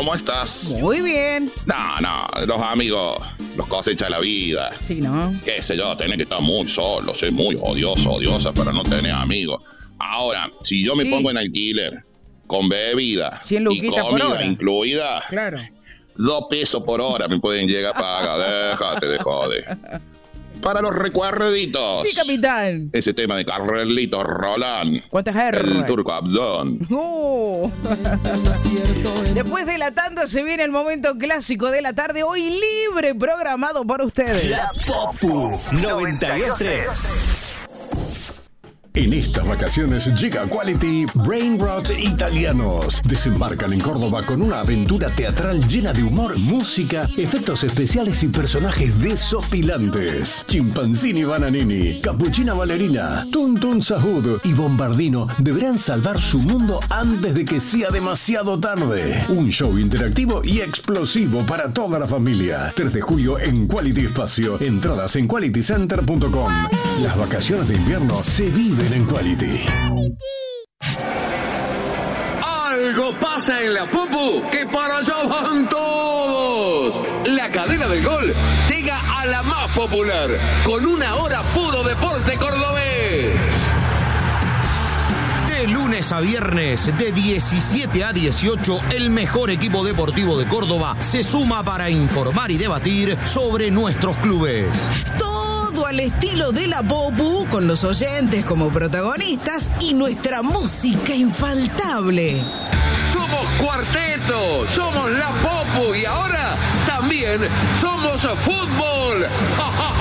¿cómo estás? Muy bien. No, los amigos los cosecha la vida. Sí, ¿no? Qué sé yo, tenés que estar muy solo, soy muy odiosa para no tener amigos. Ahora, si yo me pongo en alquiler, con bebida 100 y luquitas por comida hora. incluida, Claro. 2 pesos por hora me pueden llegar a pagar. Déjate de joder. Para los recuerditos. Sí, capitán. Ese tema de Carlito Roland. ¿Cuántas R? El Turco Abdón. Después de la tanda se viene el momento clásico de la tarde, hoy libre programado para ustedes. La Popu 92.3. En estas vacaciones llega Quality Brain Rot Italianos. Desembarcan en Córdoba con una aventura teatral llena de humor, música, efectos especiales y personajes desopilantes. Chimpanzini Bananini, Capuchina Ballerina, Tuntun Sahud y Bombardino deberán salvar su mundo antes de que sea demasiado tarde. Un show interactivo y explosivo para toda la familia. 3 de julio en Quality Espacio. Entradas en qualitycenter.com. Las vacaciones de invierno se viven en Quality. Algo pasa en la Popu, que para allá van todos. La cadena del gol llega a la más popular, con una hora puro deporte cordobés. De lunes a viernes, de 17 a 18, el mejor equipo deportivo de Córdoba se suma para informar y debatir sobre nuestros clubes. Todo al estilo de la Popu, con los oyentes como protagonistas y nuestra música infaltable. Somos cuarteto, somos la Popu y ahora también somos fútbol. ¡Ja, ja!